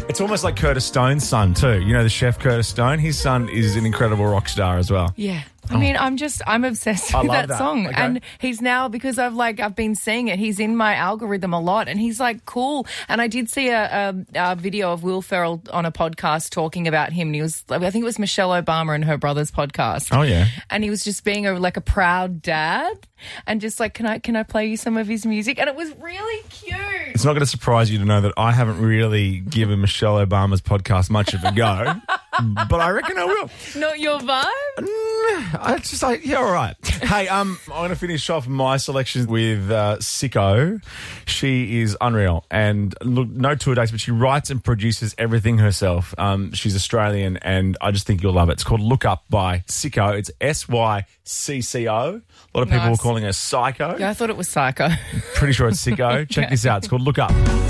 It's almost like Curtis Stone's son too. You know the chef Curtis Stone? His son is an incredible rock star as well. Yeah. I mean, I'm obsessed with love that song. Okay. And he's now, because I've been seeing it, he's in my algorithm a lot and he's like cool. And I did see a video of Will Ferrell on a podcast talking about him. And he was, I think it was Michelle Obama and her brother's podcast. Oh, yeah. And he was just being a proud dad and just like, can I play you some of his music? And it was really cute. It's not going to surprise you to know that I haven't really given Michelle Obama's podcast much of a go, but I reckon I will. Not your vibe? All right. Hey, I'm going to finish off my selection with Sicko. She is unreal. And look, no tour dates, but she writes and produces everything herself. She's Australian, and I just think you'll love it. It's called Look Up by Sicko. It's Sycco. A lot of people are calling her Psycho. Yeah, I thought it was Psycho. Pretty sure it's Sicko. Check this out. It's called Look Up.